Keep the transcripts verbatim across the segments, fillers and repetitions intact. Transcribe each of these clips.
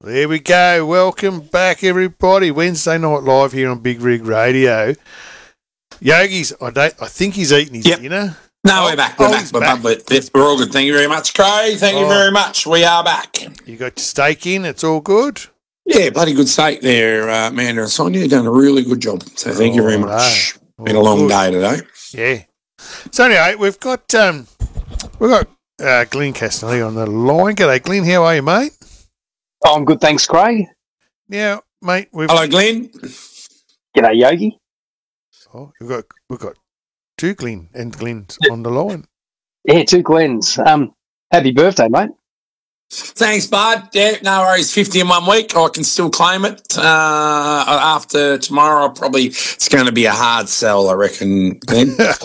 There we go. Welcome back, everybody. Wednesday Night Live here on Big Rig Radio. Yogi's, I don't, I think he's eating his yep. dinner. No, oh, we're back. We're oh, back. We're, back. We're, we're all good. Thank you very much, Craig. Thank oh. you very much. We are back. You got your steak in. It's all good. Yeah, bloody good steak there, uh, Amanda and Sonia. You've done a really good job. So thank oh, you very much. No. Been a long good. day today. Yeah. So anyway, we've got um, we've got uh, Glenn Castanelli on the line. G'day, Glenn. How are you, mate? Oh, I'm good, thanks, Craig. Now, mate, we've hello, Glenn. G'day, Yogi. Oh, we've got we've got two Glenn and Glenn's on the line. Yeah, two Glens. Um, happy birthday, mate. Thanks, bud. Yeah, no worries. fifty in one week. I can still claim it. Uh, after tomorrow, probably it's going to be a hard sell, I reckon, Glenn.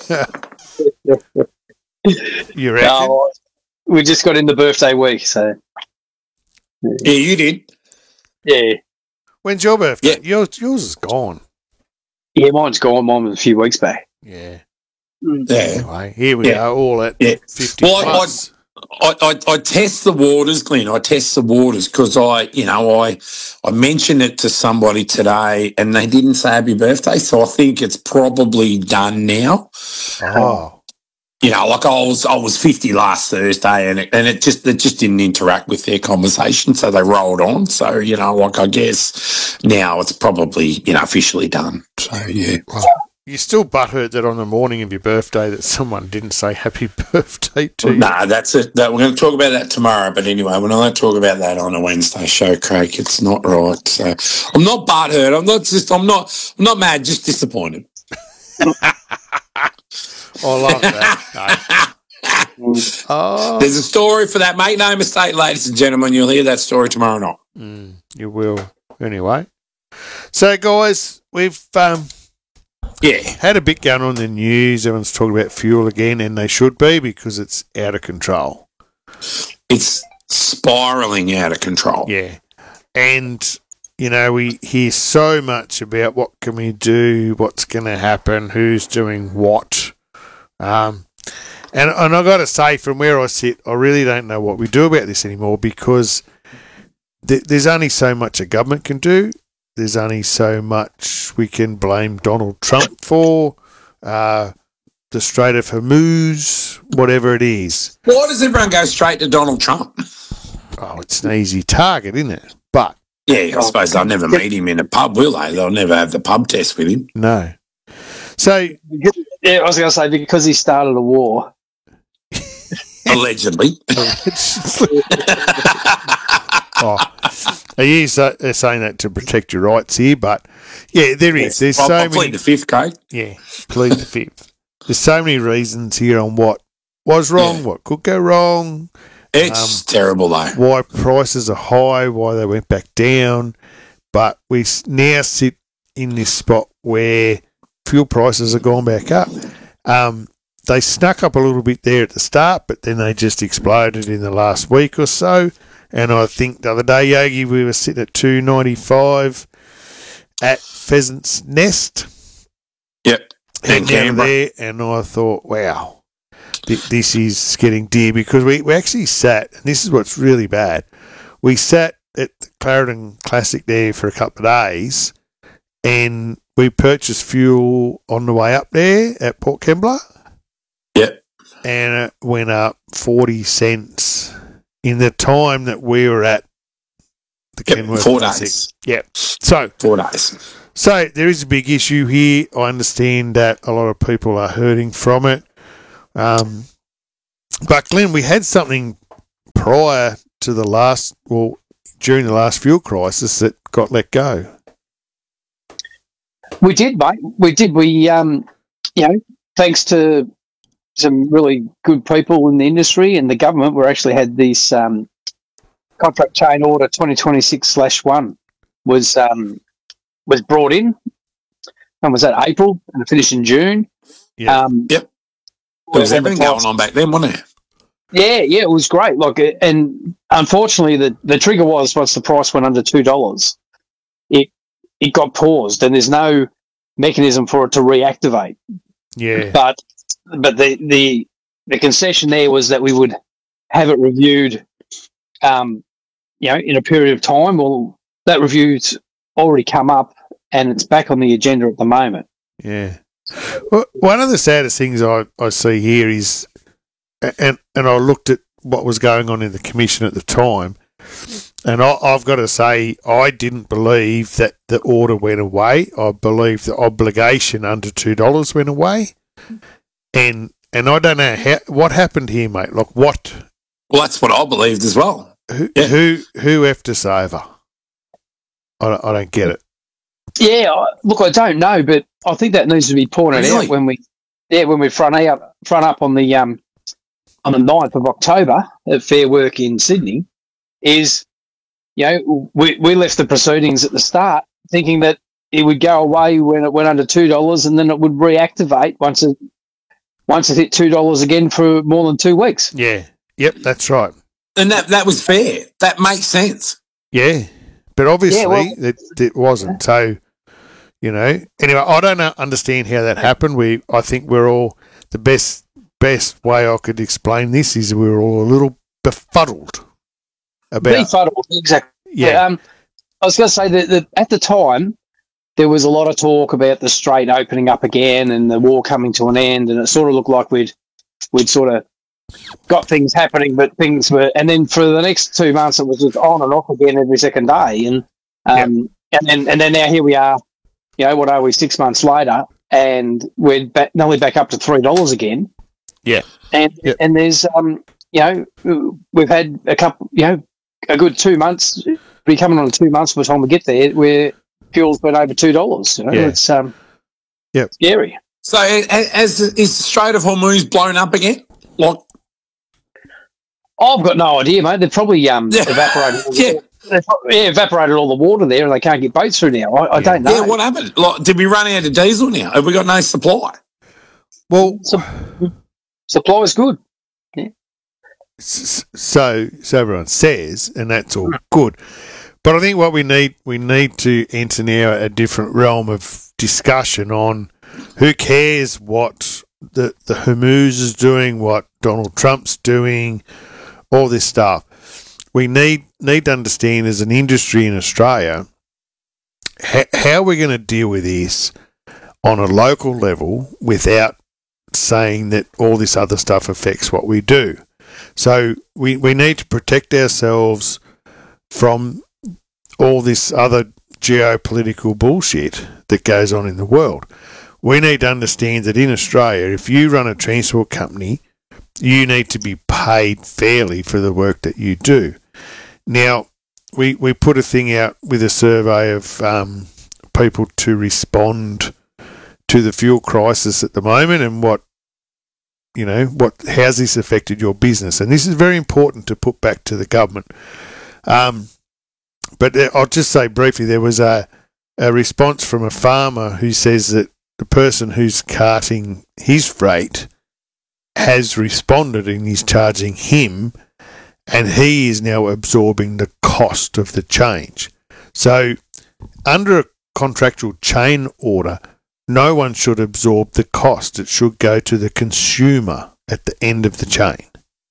You reckon? No, we just got in the birthday week, so. Yeah, you did. Yeah. When's your birthday? Yeah. Yours, yours is gone. Yeah, mine's gone. Mine was a few weeks back. Yeah. Yeah. Anyway, here we yeah. are, all at yeah. fifty well, plus. I, I, I, I test the waters, Glenn. I test the waters because I, you know, I, I mentioned it to somebody today and they didn't say happy birthday, so I think it's probably done now. Oh. You know, like I was, I was fifty last Thursday, and it, and it just, it just didn't interact with their conversation, so they rolled on. So you know, like I guess now it's probably you know officially done. So yeah. You're still butthurt that on the morning of your birthday that someone didn't say happy birthday to you. No, nah, that's it. That, we're going to talk about that tomorrow. But anyway, we're not going to talk about that on a Wednesday show, Craig. It's not right. So I'm not butthurt. I'm not just. I'm not. I'm not mad. Just disappointed. I love that. No. Oh. There's a story for that. Make no mistake, ladies and gentlemen. You'll hear that story tomorrow night. Mm, you will. Anyway. So, guys, we've um, yeah had a bit going on in the news. Everyone's talking about fuel again, and they should be because it's out of control. It's spiralling out of control. Yeah. And, you know, we hear so much about what can we do, what's going to happen, who's doing what. Um, and and I got to say, from where I sit, I really don't know what we do about this anymore because th- there's only so much a government can do. There's only so much we can blame Donald Trump for, uh, the Strait of Hormuz, whatever it is. Why does everyone go straight to Donald Trump? Oh, it's an easy target, isn't it? But yeah, I suppose they'll never meet him in a pub, will they? They'll never have the pub test with him. No. So, yeah, I was going to say because he started a war. Allegedly. oh, he is, uh, they're saying that to protect your rights here, but yeah, there is. Yes. There's I'll, so I'll many. Plead the fifth, Craig. Yeah, plead the fifth. There's so many reasons here on what was wrong, yeah. what could go wrong. It's um, terrible, though. Why prices are high, why they went back down, but we now sit in this spot where fuel prices have gone back up. Um, they snuck up a little bit there at the start, but then they just exploded in the last week or so. And I think the other day, Yogi, we were sitting at two ninety-five at Pheasant's Nest. Yep. And down there, and I thought, wow, th- this is getting dear because we, we actually sat, and this is what's really bad, we sat at the Clarendon Classic there for a couple of days, and we purchased fuel on the way up there at Port Kembla. Yep. And it went up forty cents in the time that we were at the yep, Kenworth four Classic. days. Yep. So, four days. So there is a big issue here. I understand that a lot of people are hurting from it. Um, but, Glenn, we had something prior to the last, well, during the last fuel crisis that got let go. We did, mate. We did. We, um, you know, thanks to some really good people in the industry and the government, we actually had this um, contract chain order twenty twenty-six slash one was um, was brought in, and was that April and it finished in June. Yeah. Um, yep. There was everything going on back then, wasn't there? Yeah, yeah, it was great. Like, and unfortunately, the, the trigger was once the price went under two dollars, it it got paused, and there's no mechanism for it to reactivate. Yeah, but but the the the concession there was that we would have it reviewed um, you know, in a period of time. Well, that review's already come up and it's back on the agenda at the moment. Yeah. Well, one of the saddest things I, I see here is, and and I looked at what was going on in the commission at the time, and I, I've got to say I didn't believe that the order went away. I believe the obligation under two dollars went away, and and I don't know how, what happened here, mate. Like what? Well, that's what I believed as well. Who Yeah. who who effed us over? I don't, I don't get it. Yeah, I- look, I don't know, but I think that needs to be pointed Really? out when we, yeah, when we front up, front up on the um, on the ninth of October at Fair Work in Sydney. Is, you know, we we left the proceedings at the start thinking that it would go away when it went under two dollars, and then it would reactivate once it once it hit two dollars again for more than two weeks. Yeah. Yep. That's right. And that, that was fair. That makes sense. Yeah. But obviously Yeah, well- it, it wasn't. So, you know, anyway, I don't know- understand how that happened. We, I think we're all, the best best way I could explain this is we were all a little befuddled about, Befuddled, exactly. yeah, Um, I was going to say that, that at the time there was a lot of talk about the Strait opening up again and the war coming to an end, and it sort of looked like we'd we'd sort of got things happening, but things were, and then for the next two months it was just on and off again every second day, and um, and then and then now here we are, you know, what are we, six months later, and we're back, nearly back up to three dollars again. Yeah. and Yep. and there's um, you know, we've had a couple, you know, a good two months. Be coming on two months by the time we get there, where fuel's been over two dollars. You know, Yeah. it's um, Yep. scary. So a- a- as is the Strait of Hormuz blown up again? Like, I've got no idea, mate. They've probably um Yeah. evaporated. All the, Yeah. they've probably, yeah, evaporated all the water there, and they can't get boats through now. I, I Yeah. don't know. yeah, what happened? Like, did we run out of diesel now? Have we got no supply? well, So, supply is good. s- so so everyone says, and that's all good. But I think what we need we need to enter now a different realm of discussion on who cares what the the Hormuz is doing, what Donald Trump's doing, all this stuff. We need need to understand as an industry in Australia how, how we're going to deal with this on a local level without saying that all this other stuff affects what we do. So we, we need to protect ourselves from all this other geopolitical bullshit that goes on in the world. We need to understand that in Australia, if you run a transport company, you need to be paid fairly for the work that you do. Now, we, we put a thing out with a survey of um, people to respond to the fuel crisis at the moment and what, you know, what how's this affected your business? And this is very important to put back to the government. Um, but uh, I'll just say briefly, there was a, a response from a farmer who says that the person who's carting his freight has responded and is charging him, and he is now absorbing the cost of the change. So under a contractual chain order, no one should absorb the cost. It should go to the consumer at the end of the chain.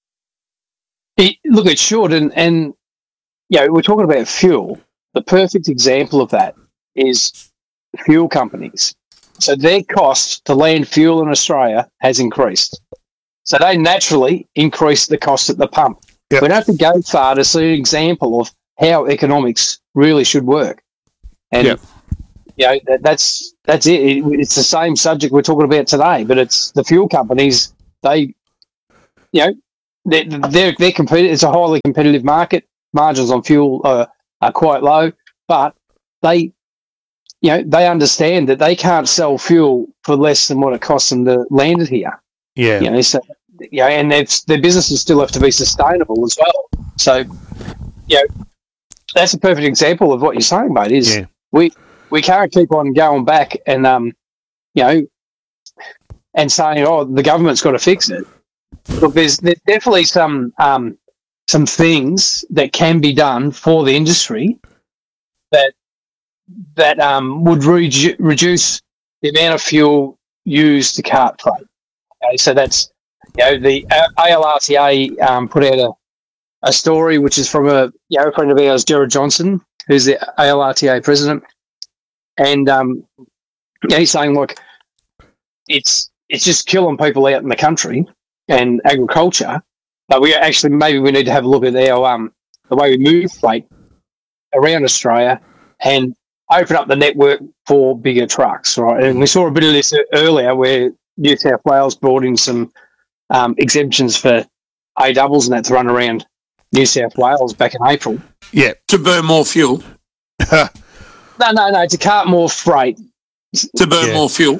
It, look, it should, and and you know, we're talking about fuel. The perfect example of that is fuel companies. So their cost to land fuel in Australia has increased. So they naturally increase the cost at the pump. Yep. We don't have to go far to see an example of how economics really should work. And Yep. you know, that, that's that's it. it. It's the same subject we're talking about today, but it's the fuel companies. They, you know, they're they're, they're competitive. It's a highly competitive market. Margins on fuel are, are quite low, but they, you know, they understand that they can't sell fuel for less than what it costs them to land it here. Yeah. You know, so you know, and their their businesses still have to be sustainable as well. So, you know, that's a perfect example of what you're saying, mate. Is Yeah. we we can't keep on going back and um, you know, and saying, oh, the government's got to fix it. Look, there's there's definitely some um some things that can be done for the industry that that um would redu- reduce the amount of fuel used to cart freight. Okay, so that's, you know, the uh, A L R T A um, put out a, a story which is from a you know, a friend of ours, Gerard Johnson, who's the A L R T A president, and um, yeah, he's saying, look, it's it's just killing people out in the country and agriculture, but we actually maybe we need to have a look at our um the way we move freight around Australia and open up the network for bigger trucks, right? And we saw a bit of this earlier where New South Wales brought in some um, exemptions for A doubles and that to run around New South Wales back in April. Yeah. To burn more fuel. No, no, no, to cart more freight. To burn Yeah. more fuel.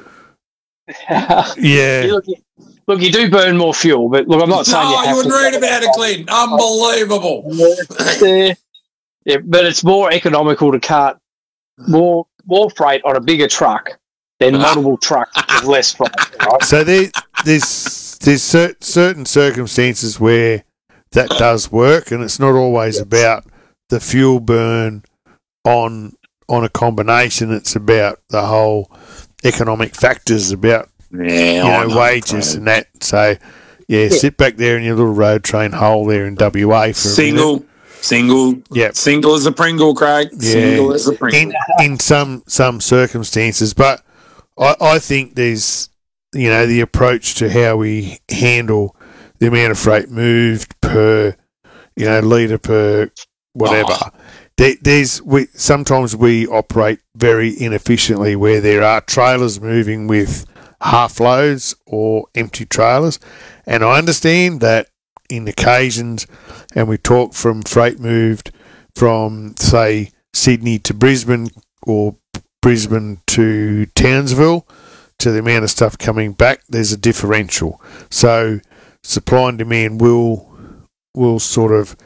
Yeah. You look, look, you do burn more fuel, but look, I'm not saying you No, have you wouldn't to. read about it, Glenn. Unbelievable. Yeah, yeah, but it's more economical to cart more more freight on a bigger truck than multiple trucks with less freight. Right? So there, there's there's cer- certain circumstances where that does work, and it's not always about the fuel burn on on a combination. It's about the whole economic factors about Yeah, you I know know, wages Craig. and that. So yeah, sit back there in your little road train hole there in W A for a minute. Single, single, Yep. single as a Pringle, Craig. Yeah. Single as a Pringle. in in some some circumstances, but I, I think there's you know the approach to how we handle the amount of freight moved per you know litre per whatever. Oh. There, there's we sometimes we operate very inefficiently where there are trailers moving with half loads or empty trailers, and I understand that in occasions, and we talk from freight moved from say Sydney to Brisbane or Brisbane to Townsville to the amount of stuff coming back, there's a differential. So supply and demand will will sort of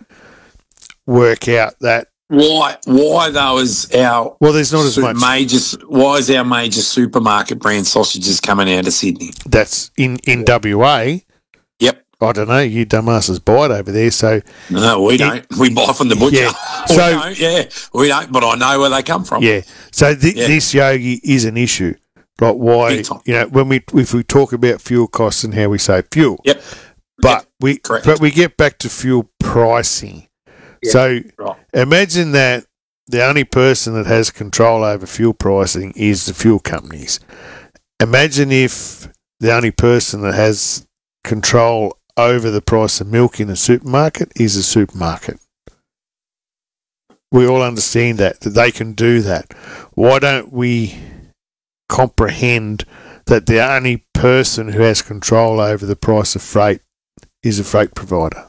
work out that. Why? Why though is our Well, there's not as su- much. major? Why is our major supermarket brand sausages coming out of Sydney? That's in in W A. Yep. I don't know. You dumbasses buy it over there, so No, we don't. We buy from the butcher. Yeah. We So- don't, yeah, we don't. But I know where they come from. yeah. So th- Yeah. this yogi is an issue. Like why Big time. you know when we if we talk about fuel costs and how we say fuel, Yep. but Yep. we Correct. but we get back to fuel pricing. Yeah. So Right. imagine that the only person that has control over fuel pricing is the fuel companies. Imagine if the only person that has control over the price of milk in a supermarket is a supermarket. We all understand that, that they can do that. Why don't we comprehend that the only person who has control over the price of freight is a freight provider?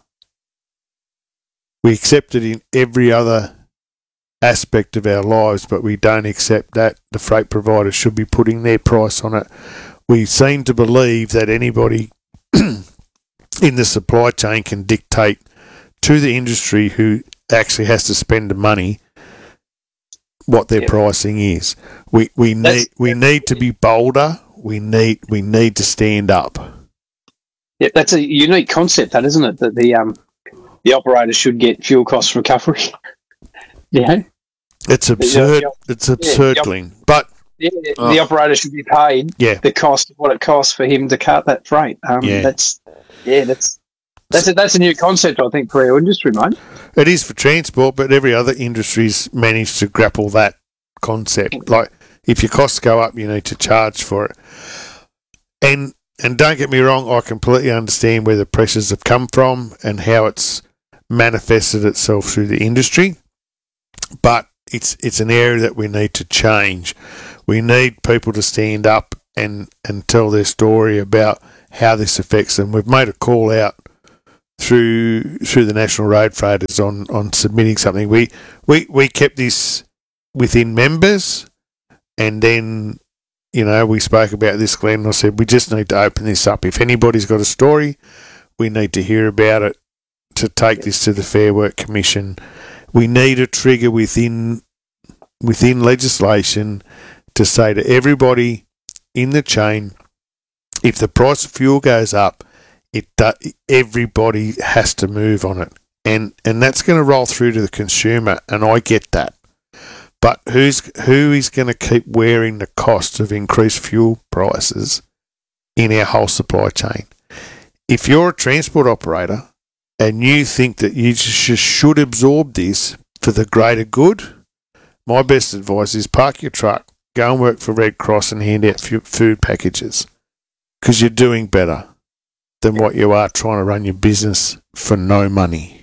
We accept it in every other aspect of our lives, but we don't accept that the freight provider should be putting their price on it. We seem to believe that anybody in the supply chain can dictate to the industry who actually has to spend the money what their Yeah. pricing is. We we That's- need we need to be bolder. We need we need to stand up. Yeah, that's a unique concept, that isn't it? That the um the operator should get fuel cost recovery. yeah, It's absurd. yeah. It's absurdling. But yeah. Oh. The operator should be paid yeah, the cost of what it costs for him to cart that freight. Um, Yeah. That's yeah, that's that's a, that's a new concept, I think, for our industry, mate. it is for transport, but every other industry's managed to grapple that concept. Like, if your costs go up, you need to charge for it. And and don't get me wrong, I completely understand where the pressures have come from and how it's manifested itself through the industry. But it's it's an area that we need to change. We need people to stand up and, and tell their story about how this affects them. We've made a call out through through the National Road Freighters on, on submitting something. We, we we kept this within members, and then, you know, we spoke about this, Glenn, and I said we just need to open this up. If anybody's got a story, we need to hear about it to take this to the Fair Work Commission. We need a trigger within within legislation to say to everybody in the chain, if the price of fuel goes up, it do, everybody has to move on it, and and that's going to roll through to the consumer, and I get that. But who's who is going to keep wearing the cost of increased fuel prices in our whole supply chain? If you're a transport operator and you think that you just should absorb this for the greater good, my best advice is park your truck, go and work for Red Cross and hand out food packages, because you're doing better than what you are trying to run your business for no money.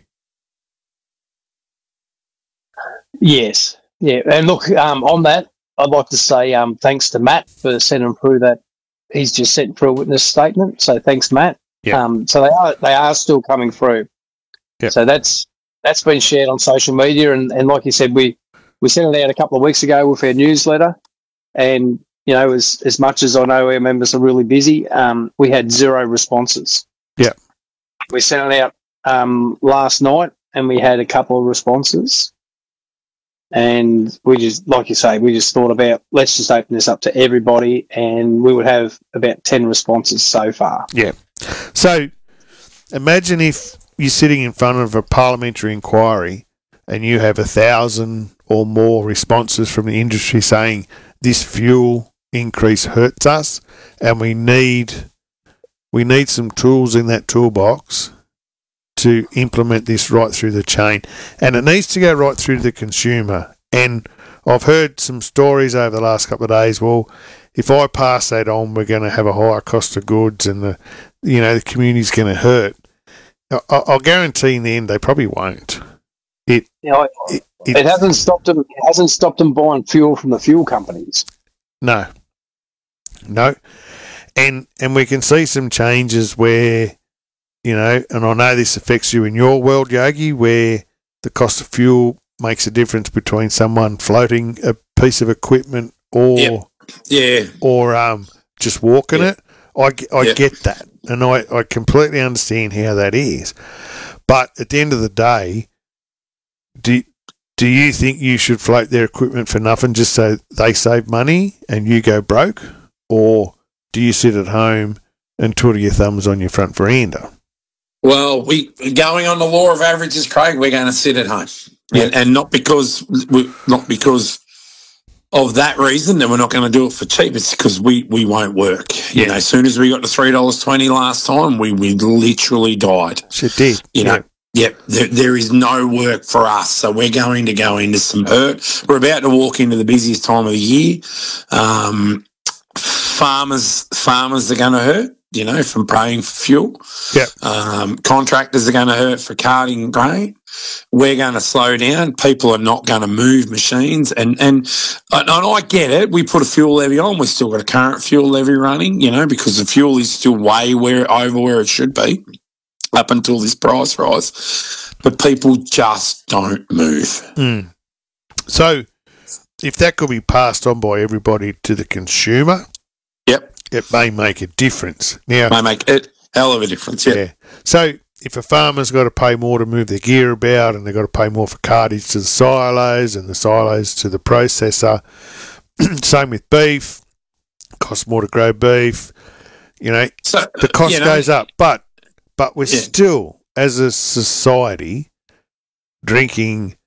Yes. Yeah. And look, um, on that, I'd like to say um, thanks to Matt for sending through that. He's just sent through a witness statement. So thanks, Matt. Yeah. Um, so they are they are still coming through. Yeah. So that's that's been shared on social media, and, and like you said, we, we sent it out a couple of weeks ago with our newsletter, and you know, as as much as I know our members are really busy, um, we had zero responses. Yeah. We sent it out um, last night, and we had a couple of responses. And we just, like you say, we just thought about, let's just open this up to everybody, and we would have about ten responses so far. Yeah. So imagine if you're sitting in front of a parliamentary inquiry and you have a thousand or more responses from the industry saying this fuel increase hurts us, and we need we need some tools in that toolbox to implement this right through the chain, and it needs to go right through to the consumer. And I've heard some stories over the last couple of days. Well, if I pass that on, we're going to have a higher cost of goods, and the you know the community's going to hurt. I, I'll guarantee in the end they probably won't. It you know, it, it, it hasn't stopped them. It hasn't stopped them buying fuel from the fuel companies. No, no, and and we can see some changes where. You know, and I know this affects you in your world, Yogi, where the cost of fuel makes a difference between someone floating a piece of equipment or Yep. yeah, or um, just walking Yep. it. I, I Yep. get that, and I, I completely understand how that is. But at the end of the day, do do you think you should float their equipment for nothing just so they save money and you go broke? Or do you sit at home and twiddle your thumbs on your front veranda? Well, we going on the law of averages, Craig. We're going to sit at home, Yeah. and, and not because we, not because of that reason that we're not going to do it for cheap. It's because we, we won't work. You Yeah. know, as soon as we got to three dollars twenty last time, we we literally died. She did. You know. Yeah. Yep, there, there is no work for us, so we're going to go into some hurt. We're about to walk into the busiest time of the year. Um, farmers, farmers are going to hurt, you know, from paying for fuel. Yep. Um, contractors are going to hurt for carting grain. We're going to slow down. People are not going to move machines, and and and I get it. We put a fuel levy on. We've still got a current fuel levy running, you know, because the fuel is still way where over where it should be. Up until this price rise, but people just don't move. Mm. So, if that could be passed on by everybody to the consumer, Yep, it may make a difference. Now, they make a hell of a difference. Yep. yeah. So, if a farmer's got to pay more to move their gear about, and they've got to pay more for cartage to the silos and the silos to the processor, same with beef, costs more to grow beef. You know, So the cost you know, goes up, but. But we're Yeah. still, as a society, drinking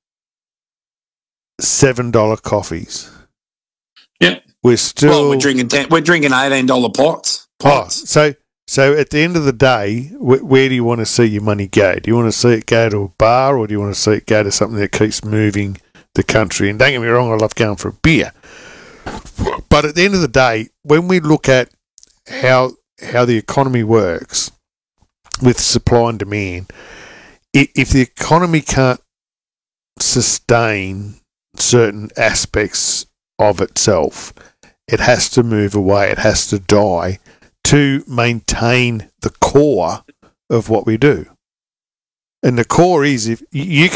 seven dollar coffees. Yeah. We're still. Well, we're drinking ten, we're drinking eighteen dollar pots. Oh, Pots. so so at the end of the day, wh- where do you want to see your money go? Do you want to see it go to a bar, or do you want to see it go to something that keeps moving the country? And don't get me wrong, I love going for a beer. But at the end of the day, when we look at how how the economy works, with supply and demand, if the economy can't sustain certain aspects of itself, it has to move away, it has to die to maintain the core of what we do. And the core is, if you